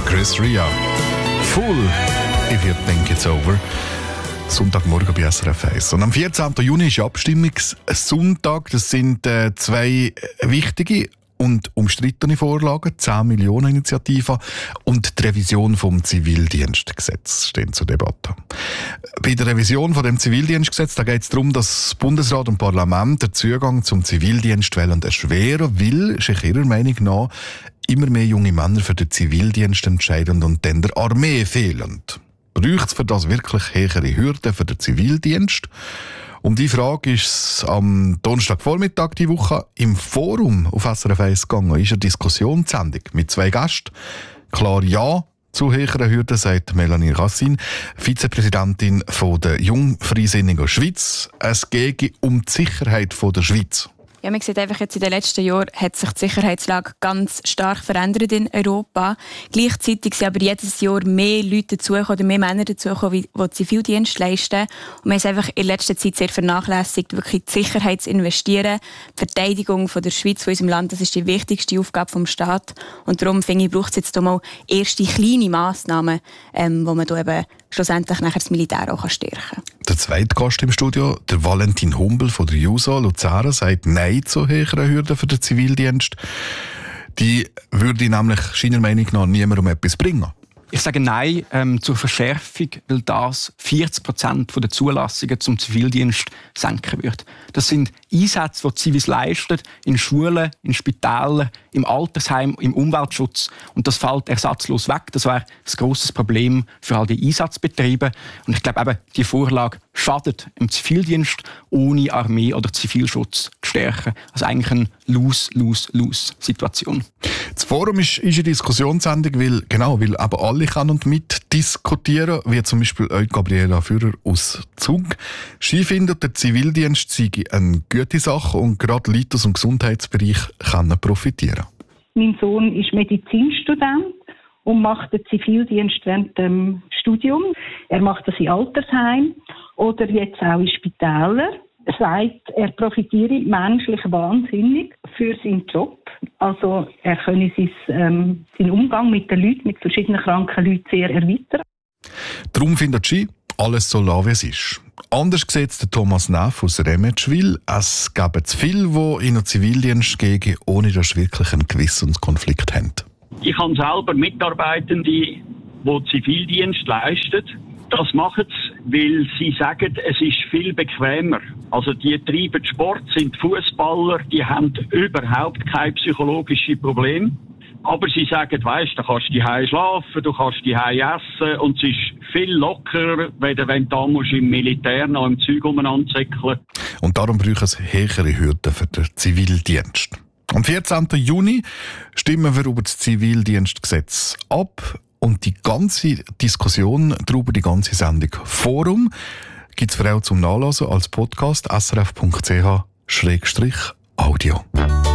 Chris Ria. Full, if you think it's over. Sonntagmorgen bei SRF 1. Und am 14. Juni ist Abstimmungssonntag. Das sind zwei wichtige und umstrittene Vorlagen, 10 Millionen Initiativen und die Revision vom Zivildienstgesetz stehen zur Debatte. Bei der Revision von dem Zivildienstgesetz geht es darum, dass Bundesrat und Parlament den Zugang zum Zivildienst erschweren will, ist ihrer Meinung nach immer mehr junge Männer für den Zivildienst entscheiden und dann der Armee fehlen. Braucht es für das wirklich höhere Hürden für den Zivildienst? Um die Frage ist es am Donnerstagvormittag die Woche im Forum auf SRF 1 gegangen. Ist eine Diskussionssendung mit zwei Gästen. Klar ja zu höheren Hürden, sagt Melanie Cassin, Vizepräsidentin von der Jungfreisinnigen Schweiz. Es gehe um die Sicherheit der Schweiz. Ja, man sieht einfach jetzt in den letzten Jahren hat sich die Sicherheitslage ganz stark verändert in Europa. Gleichzeitig sind aber jedes Jahr mehr Leute dazugekommen oder mehr Männer dazugekommen, die Zivildienst leisten. Und wir haben es einfach in letzter Zeit sehr vernachlässigt, wirklich die Sicherheit zu investieren. Die Verteidigung von der Schweiz, von unserem Land, das ist die wichtigste Aufgabe des Staates. Und darum finde ich, braucht es jetzt mal erste kleine Massnahmen, wo man da eben schlussendlich nachher das Militär auch stärken kann. Der zweite Gast im Studio, der Valentin Humbel von der JUSO Luzern, sagt Nein zu höheren Hürden für den Zivildienst. Die würde nämlich seiner Meinung nach niemandem etwas bringen. Ich sage Nein zur Verschärfung, weil das 40% der Zulassungen zum Zivildienst senken wird. Das sind Einsätze, die Zivis leisten, in Schulen, in Spitälern, im Altersheim, im Umweltschutz. Und das fällt ersatzlos weg. Das wäre ein grosses Problem für all die Einsatzbetriebe. Und ich glaube eben, die Vorlage schadet im Zivildienst, ohne Armee oder Zivilschutz zu stärken. Also eigentlich eine Lose-Lose-Lose-Situation. Das Forum ist eine Diskussionssendung, weil eben alle kann und mitdiskutieren, wie zum Beispiel Gabriela Führer aus Zug. Sie findet, der Zivildienst sei eine gute Sache und gerade Leute aus dem Gesundheitsbereich können profitieren. Mein Sohn ist Medizinstudent und macht den Zivildienst während dem Studium. Er macht das in Altersheim oder jetzt auch in Spitälern. Er sagt, er profitiere menschlich wahnsinnig für seinen Job. Also er könne seinen Umgang mit den Leuten, mit verschiedenen kranken Leuten sehr erweitern. Darum findet sie, alles so lassen, wie es ist. Anders sieht es Thomas Neff aus Remetschwil. Es gäbe zu viele, die in den Zivildienst gehen, ohne dass sie wirklich einen Gewissenskonflikt haben. Ich habe selber Mitarbeitende, die Zivildienst leisten. Das machen sie, weil sie sagen, es ist viel bequemer. Also die treiben Sport, sind Fußballer, die haben überhaupt keine psychologischen Probleme. Aber sie sagen, weisst, du kannst die Hause schlafen, du kannst die Hause essen und es ist viel lockerer, wenn du da musst im Militär noch im Zeug umeinander zäckeln. Und darum brauchen es höhere Hürden für den Zivildienst. Am 14. Juni stimmen wir über das Zivildienstgesetz ab. Und die ganze Diskussion darüber, die ganze Sendung Forum, gibt es für auch zum Nachlesen als Podcast srf.ch/audio.